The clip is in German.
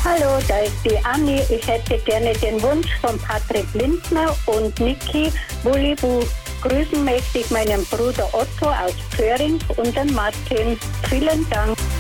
Hallo, da ist die Anni. Ich hätte gerne den Wunsch von Patrick Lindner und Niki Bullibu. Grüßen möchte ich meinen Bruder Otto aus Föhring und den Martin. Vielen Dank.